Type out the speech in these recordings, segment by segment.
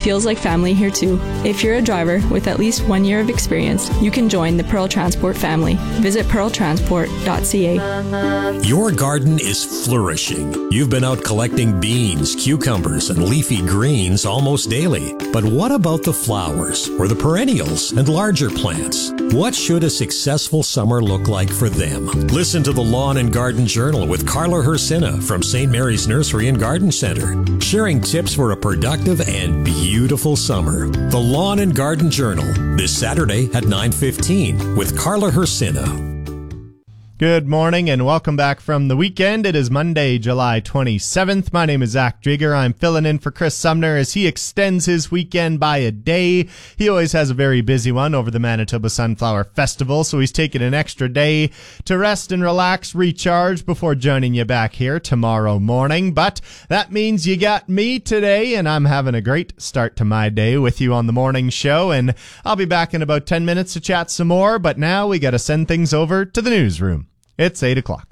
feels like family here too. If you're a driver with at least 1 year of experience, you can join the Pearl Transport family. Visit pearltransport.ca. Your garden is flourishing. You've been out collecting beans, cucumbers, and leafy greens almost daily. But what about the flowers, or the perennials and larger plants? What should a successful summer look like for them? Listen to the Lawn and Garden Journal with Carla Hersina from St. Mary's Nursery and Garden Center, sharing tips for a productive and beautiful summer. The Lawn and Garden Journal, this Saturday at 9:15 with Carla Hersina. Good morning and welcome back from the weekend. It is Monday, July 27th. My name is Zach Drieger. I'm filling in for Chris Sumner as he extends his weekend by a day. He always has a very busy one over the Manitoba Sunflower Festival, so he's taking an extra day to rest and relax, recharge before joining you back here tomorrow morning. But that means you got me today, and I'm having a great start to my day with you on the morning show, and I'll be back in about 10 minutes to chat some more, but now we got to send things over to the newsroom. It's 8 o'clock.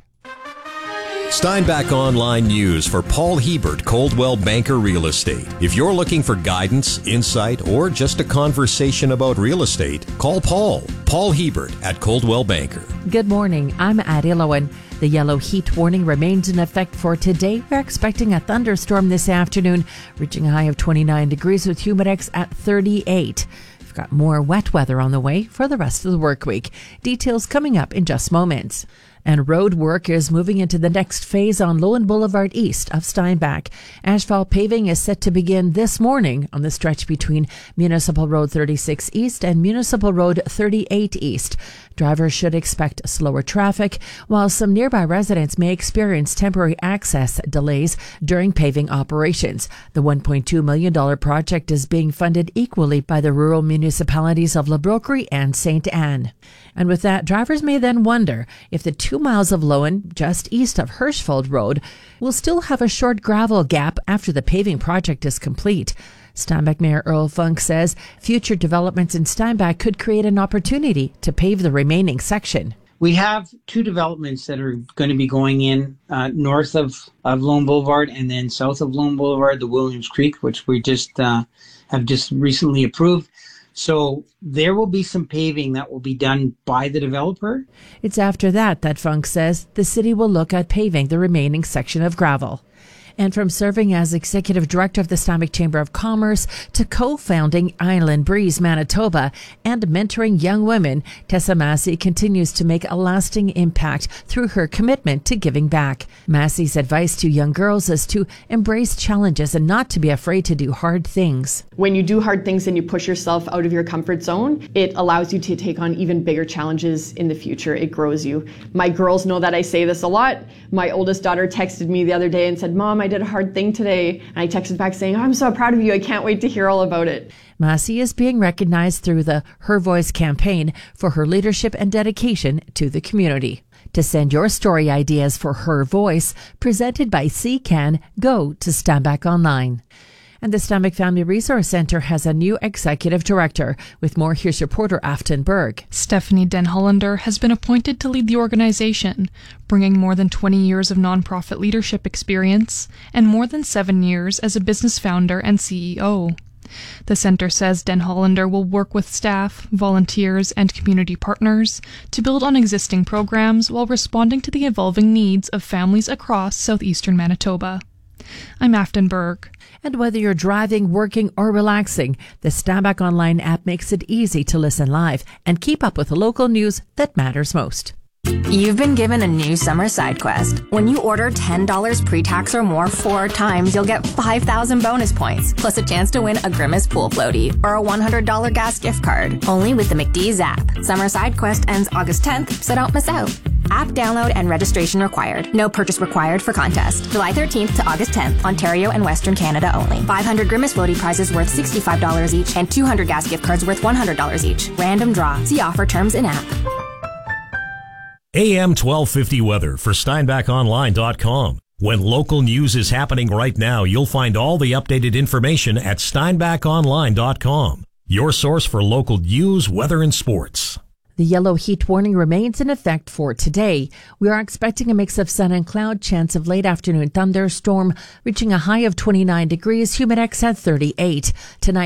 Steinbach Online News for Paul Hebert, Coldwell Banker Real Estate. If you're looking for guidance, insight, or just a conversation about real estate, call Paul Hebert at Coldwell Banker. Good morning. I'm Addie Lowen. The yellow heat warning remains in effect for today. We're expecting a thunderstorm this afternoon, reaching a high of 29 degrees with Humidex at 38. We've got more wet weather on the way for the rest of the work week. Details coming up in just moments. And road work is moving into the next phase on Lowen Boulevard east of Steinbach. Asphalt paving is set to begin this morning on the stretch between Municipal Road 36 East and Municipal Road 38 East. Drivers should expect slower traffic, while some nearby residents may experience temporary access delays during paving operations. The $1.2 million project is being funded equally by the rural municipalities of La Broquerie and St. Anne. And with that, drivers may then wonder if the 2 miles of Lowen, just east of Hirschfeld Road, will still have a short gravel gap after the paving project is complete. Steinbach Mayor Earl Funk says future developments in Steinbach could create an opportunity to pave the remaining section. We have two developments that are going to be going in north of Lowen Boulevard and then south of Lowen Boulevard, the Williams Creek, which we have just recently approved. So there will be some paving that will be done by the developer. It's after that Funk says the city will look at paving the remaining section of gravel. And from serving as executive director of the Steinbach Chamber of Commerce to co-founding Island Breeze Manitoba and mentoring young women, Tessa Massey continues to make a lasting impact through her commitment to giving back. Massey's advice to young girls is to embrace challenges and not to be afraid to do hard things. When you do hard things and you push yourself out of your comfort zone, it allows you to take on even bigger challenges in the future. It grows you. My girls know that I say this a lot. My oldest daughter texted me the other day and said, "Mom, I did a hard thing today." And I texted back saying, "I'm so proud of you. I can't wait to hear all about it." Massey is being recognized through the Her Voice campaign for her leadership and dedication to the community. To send your story ideas for Her Voice, presented by CCAN, go to Steinbach Online. And the Steinbach Family Resource Center has a new executive director. With more, here's reporter Afton Berg. Stephanie Den Hollander has been appointed to lead the organization, bringing more than 20 years of nonprofit leadership experience and more than 7 years as a business founder and CEO. The center says Den Hollander will work with staff, volunteers, and community partners to build on existing programs while responding to the evolving needs of families across southeastern Manitoba. I'm Afton Berg. And whether you're driving, working, or relaxing, the Steinbach Online app makes it easy to listen live and keep up with the local news that matters most. You've been given a new summer side quest. When you order $10 pre-tax or more 4 times, you'll get 5,000 bonus points, plus a chance to win a Grimace pool floaty or a $100 gas gift card. Only with the McDee's app. Summer side quest ends August 10th, so don't miss out. App download and registration required. No purchase required for contest. July 13th to August 10th, Ontario and Western Canada only. 500 Grimace floaty prizes worth $65 each and 200 gas gift cards worth $100 each. Random draw. See offer terms in app. AM 1250 weather for SteinbachOnline.com. When local news is happening right now, you'll find all the updated information at SteinbachOnline.com. Your source for local news, weather, and sports. The yellow heat warning remains in effect for today. We are expecting a mix of sun and cloud, chance of late afternoon thunderstorm, reaching a high of 29 degrees, Humidex at 38. Tonight,